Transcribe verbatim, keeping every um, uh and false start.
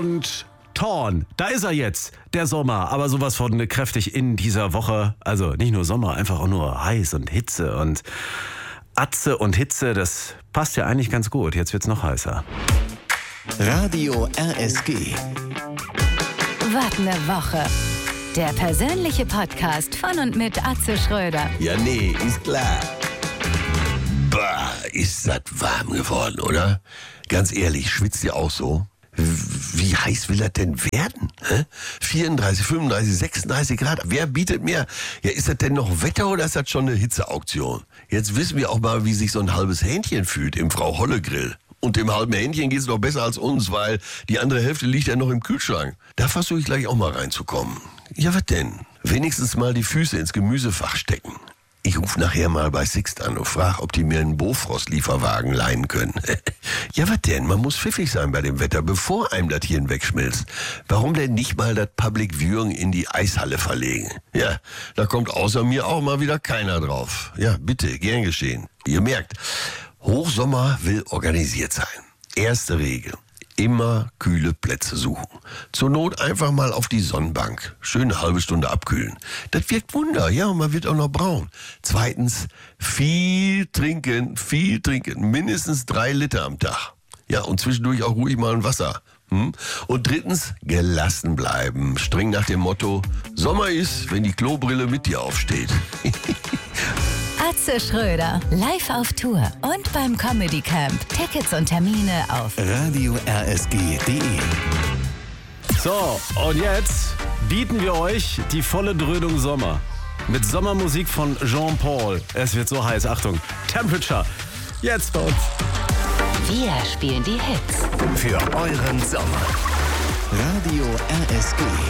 und Thorn, da ist er jetzt, der Sommer, aber sowas von kräftig in dieser Woche. Also nicht nur Sommer, einfach auch nur heiß und Hitze und Atze und Hitze, das passt ja eigentlich ganz gut. Jetzt wird's noch heißer. Radio R S G. Was ne Woche. Der persönliche Podcast von und mit Atze Schröder. Ja, nee, ist klar. Bah, ist das warm geworden, oder? Ganz ehrlich, schwitzt ihr auch so? Wie heiß will das denn werden? Hä? vierunddreißig, fünfunddreißig, sechsunddreißig Grad. Wer bietet mehr? Ja, ist das denn noch Wetter oder ist das schon eine Hitzeauktion? Jetzt wissen wir auch mal, wie sich so ein halbes Hähnchen fühlt im Frau-Holle-Grill. Und dem halben Hähnchen geht es noch besser als uns, weil die andere Hälfte liegt ja noch im Kühlschrank. Da versuche ich gleich auch mal reinzukommen. Ja, was denn? Wenigstens mal die Füße ins Gemüsefach stecken. Ich rufe nachher mal bei Sixt an und frage, ob die mir einen Bofrost-Lieferwagen leihen können. Ja, was denn? Man muss pfiffig sein bei dem Wetter, bevor einem das Hirn wegschmilzt. Warum denn nicht mal das Public Viewing in die Eishalle verlegen? Ja, da kommt außer mir auch mal wieder keiner drauf. Ja, bitte, gern geschehen. Ihr merkt, Hochsommer will organisiert sein. Erste Regel. Immer kühle Plätze suchen. Zur Not einfach mal auf die Sonnenbank. Schöne halbe Stunde abkühlen. Das wirkt Wunder, ja, und man wird auch noch braun. Zweitens, viel trinken, viel trinken. Mindestens drei Liter am Tag. Ja, und zwischendurch auch ruhig mal ein Wasser. Hm? Und drittens, gelassen bleiben. Streng nach dem Motto, Sommer ist, wenn die Klobrille mit dir aufsteht. Atze Schröder, live auf Tour und beim Comedy Camp. Tickets und Termine auf Radio R S G punkt D E. So, und jetzt bieten wir euch die volle Dröhnung Sommer. Mit Sommermusik von Jean Paul. Es wird so heiß, Achtung, Temperature. Jetzt bei uns. Wir spielen die Hits. Für euren Sommer. Radio R S G.